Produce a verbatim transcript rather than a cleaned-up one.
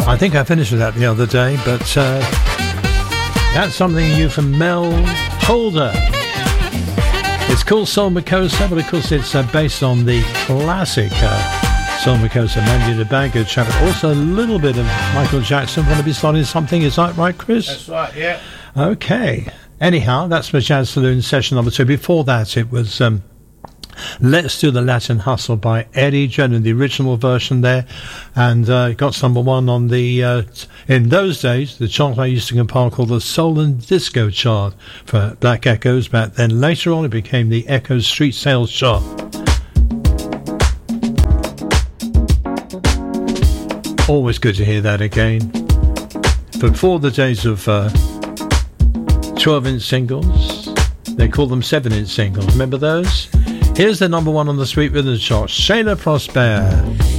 I think I finished with that the other day, but uh, that's something new from Mel Holder. It's called Soul Makossa, but of course it's uh, based on the classic uh, Soul Makossa, Mandy Dibango track. Also a little bit of Michael Jackson. Want to be starting something? Is that right, Chris? That's right, yeah. Okay. Anyhow, that's my Jazz Saloon session number two. Before that, it was um, Let's Do the Latin Hustle by Eddie Jenner, the original version there, and uh, got number one on the uh, in those days the chart I used to compile called the Soul and Disco chart for Black Echoes. But then later on it became the Echo Street Sales chart. Always good to hear that again. Before the days of uh, twelve inch singles, they call them seven inch singles. Remember those? Here's the number one on the Sweet Rhythm chart, Shayla Prosper.